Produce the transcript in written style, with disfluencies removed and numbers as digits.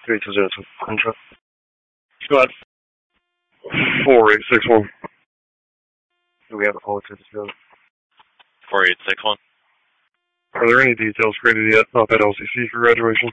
3202, contract. Squad. 4861. Do we have a call to this building? 4861. Are there any details created yet about that LCC for graduation?